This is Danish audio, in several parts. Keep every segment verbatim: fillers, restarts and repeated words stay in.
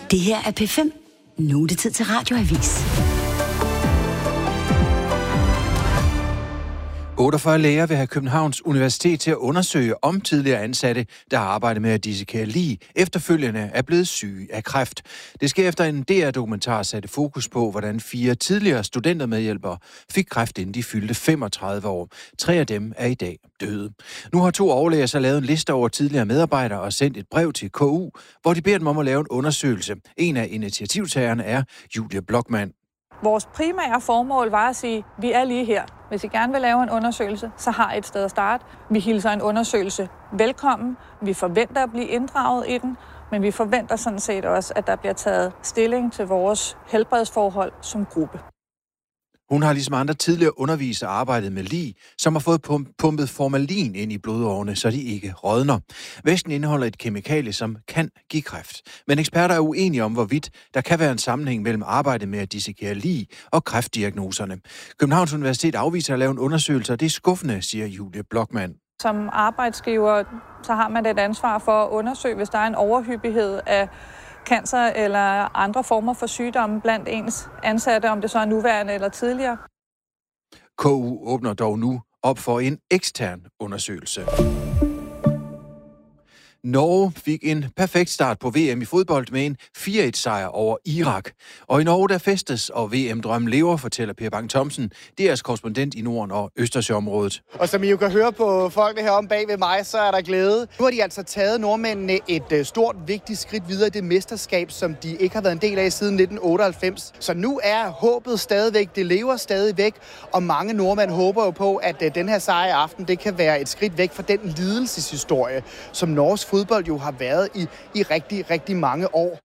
Det her er P fem. Nu er det tid til Radioavis. otteogfyrre læger vil have Københavns Universitet til at undersøge, om tidligere ansatte, der har arbejdet med at dissekere lig, efterfølgende er blevet syge af kræft. Det sker efter en D R-dokumentar satte fokus på, hvordan fire tidligere studentermedhjælpere fik kræft, inden de fyldte femogtredive år. Tre af dem er i dag døde. Nu har to overlæger så lavet en liste over tidligere medarbejdere og sendt et brev til K U, hvor de beder dem om at lave en undersøgelse. En af initiativtagerne er Julie Blockmann. Vores primære formål var at sige, at vi er lige her. Hvis I gerne vil lave en undersøgelse, så har I et sted at starte. Vi hilser en undersøgelse velkommen. Vi forventer at blive inddraget i den, men vi forventer sådan set også, at der bliver taget stilling til vores helbredsforhold som gruppe. Hun har ligesom andre tidligere undervisere arbejdet med lig, som har fået pumpet formalin ind i blodårene, så de ikke rådner. Væsken indeholder et kemikalie, som kan give kræft. Men eksperter er uenige om, hvorvidt der kan være en sammenhæng mellem arbejdet med at dissekere lig og kræftdiagnoserne. Københavns Universitet afviser at lave en undersøgelse, og det er skuffende, siger Julie Blockmann. Som arbejdsgiver, så har man et ansvar for at undersøge, hvis der er en overhyppighed af cancer eller andre former for sygdomme blandt ens ansatte, om det så er nuværende eller tidligere. K U åbner dog nu op for en ekstern undersøgelse. Norge fik en perfekt start på V M i fodbold med en fire et sejr over Irak. Og i Norge der festes, og V M-drømmen lever, fortæller Per Bang Thomsen, D R's korrespondent i Norden og Østersøområdet. Og som I jo kan høre på folkene heromme bag ved mig, så er der glæde. Nu har de altså taget nordmændene et stort, vigtigt skridt videre i det mesterskab, som de ikke har været en del af siden nitten otteoghalvfems. Så nu er håbet stadigvæk, det lever stadigvæk, og mange nordmænd håber jo på, at den her sejr i aften, det kan være et skridt væk fra den lidelseshistorie, som Norges fodbold jo har været i, i rigtig, rigtig mange år.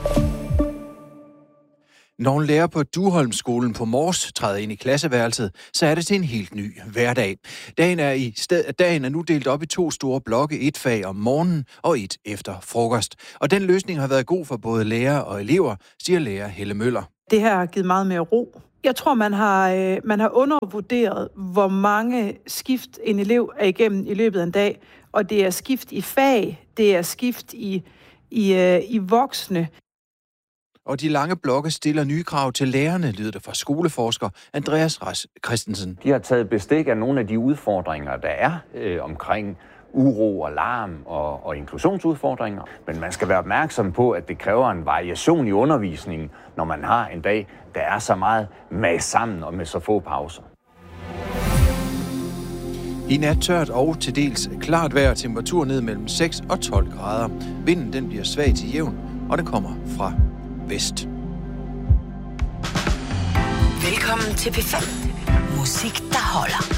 Når en lærer på Duholmskolen på Mors træder ind i klasseværelset, så er det til en helt ny hverdag. Dagen er, i sted, dagen er nu delt op i to store blokke, et fag om morgenen og et efter frokost. Og den løsning har været god for både lærere og elever, siger lærer Helle Møller. Det her har givet meget mere ro. Jeg tror, man har, øh, man har undervurderet, hvor mange skift en elev er igennem i løbet af en dag. Og det er skift i fag, det er skift i, i, øh, i voksne. Og de lange blokke stiller nye krav til lærerne, lyder det fra skoleforsker Andreas Ras Christensen. De har taget bestik af nogle af de udfordringer, der er øh, omkring uro og larm og, og inklusionsudfordringer. Men man skal være opmærksom på, at det kræver en variation i undervisningen, når man har en dag, der er så meget med sammen og med så få pauser. I nat tørt og til dels klart vejr, temperatur ned mellem seks og tolv grader. Vinden den bliver svag til jævn, og den kommer fra vest. Velkommen til P fem. Musik, der holder.